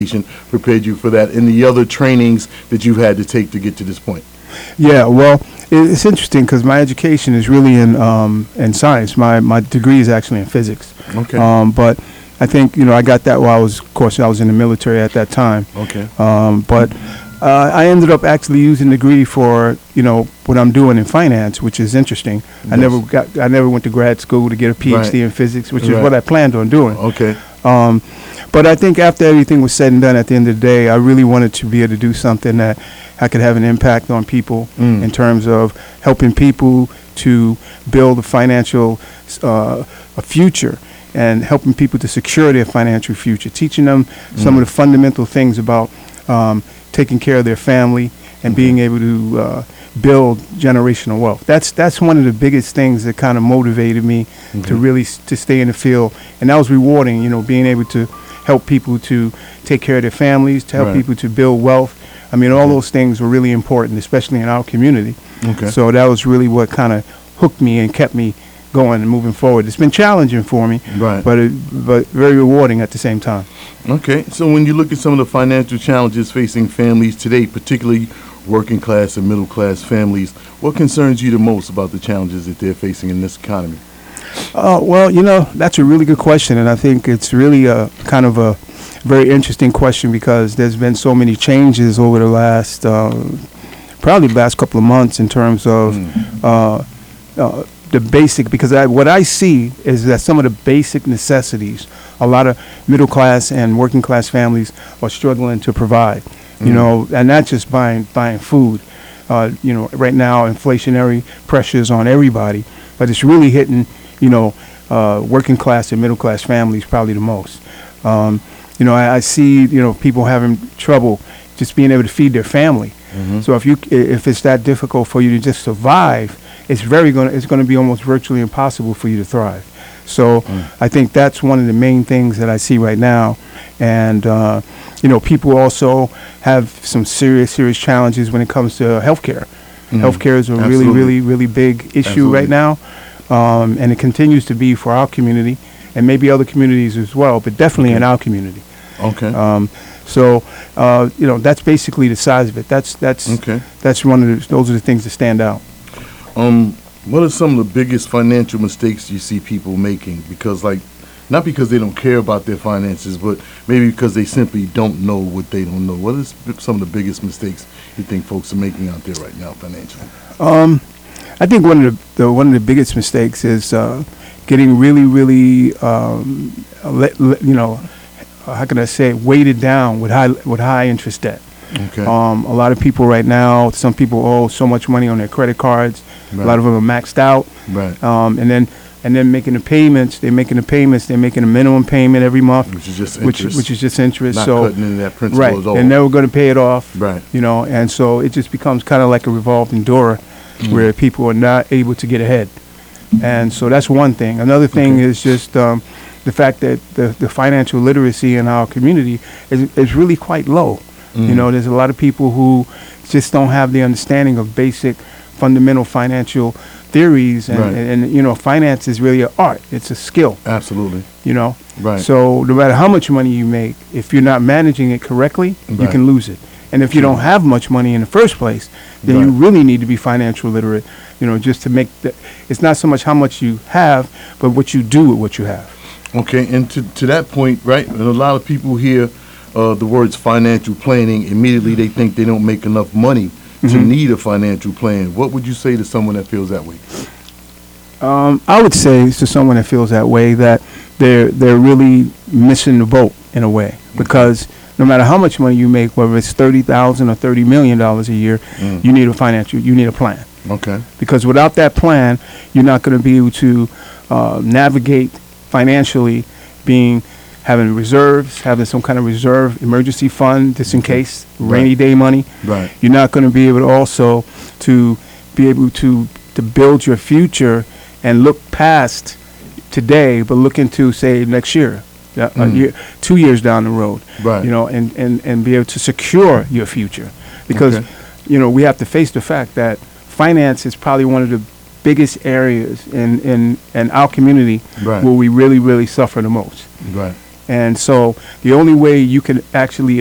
prepared you for that and the other trainings that you've had to take to get to this point? Yeah, well, it's interesting because my education is really in science. My degree is actually in physics. Okay. But I think I got that while I was in the military at that time. Okay. But I ended up actually using the degree for what I'm doing in finance, which is interesting. Yes. I never went to grad school to get a PhD Right. in physics, which is Right. what I planned on doing. Okay. But I think after everything was said and done, at the end of the day, I really wanted to be able to do something that I could have an impact on people in terms of helping people to build a financial a future and helping people to secure their financial future, teaching them some of the fundamental things about taking care of their family and being able to build generational wealth. That's one of the biggest things that kind of motivated me to really to stay in the field, and that was rewarding. Being able to help people to take care of their families, to help Right. people to build wealth. I mean, all those things were really important, especially in our community. Okay. So that was really what kind of hooked me and kept me going and moving forward. It's been challenging for me, Right. but very rewarding at the same time. Okay. So when you look at some of the financial challenges facing families today, particularly working class and middle class families, what concerns you the most about the challenges that they're facing in this economy? Well, that's a really good question, and I think it's really a kind of a very interesting question because there's been so many changes over the last, probably the last couple of months in terms of the basic, because what I see is that some of the basic necessities, a lot of middle class and working class families are struggling to provide, and not just buying food. Right now, inflationary pressures on everybody, but it's really hitting working class and middle class families probably the most. I see people having trouble just being able to feed their family. So if it's that difficult for you to just survive, it's going to be almost virtually impossible for you to thrive. So I think that's one of the main things that I see right now. And people also have some serious challenges when it comes to healthcare. Healthcare is a really, Absolutely. really, really big issue Absolutely. right now. And it continues to be for our community and maybe other communities as well, but definitely in our community. Okay. That's basically the size of it. That's Okay. those are the things that stand out. What are some of the biggest financial mistakes you see people making? Because, not because they don't care about their finances, but maybe because they simply don't know what they don't know. What is some of the biggest mistakes you think folks are making out there right now financially? I think one of the biggest mistakes is getting really, really, how can I say it, weighted down with high interest debt. Okay. A lot of people right now, some people owe so much money on their credit cards. Right. A lot of them are maxed out. Right. And then making the payments. They're making a minimum payment every month, Which is just which interest. is just interest. Not so cutting into that principal right, at all. and never going to pay it off. Right. And so it just becomes kind of like a revolving door, where people are not able to get ahead. And so that's one thing. Another thing is just the fact that the financial literacy in our community is really quite low. There's a lot of people who just don't have the understanding of basic fundamental financial theories, and finance is really an art. It's a skill. Absolutely. Right. So no matter how much money you make, if you're not managing it correctly, you Right. can lose it. And if you don't have much money in the first place, then you Right. really need to be financial literate, just to make it's not so much how much you have, but what you do with what you have. Okay, and to that point, right, and a lot of people hear the words financial planning, immediately they think they don't make enough money to need a financial plan. What would you say to someone that feels that way? I would say to someone that feels that way that they're really missing the boat in a way, because no matter how much money you make, whether it's $30,000 or $30 million a year, you need a plan. Okay. Because without that plan, you're not going to be able to navigate financially, having reserves, having some kind of reserve emergency fund just in case, rainy day money. Right. You're not going to be able to also to be able to build your future and look past today, but look into, say, next year, a year, 2 years down the road. Right. And be able to secure your future. Because, Okay. We have to face the fact that finance is probably one of the biggest areas in our community Right. where we really, really suffer the most. Right. And so the only way you can actually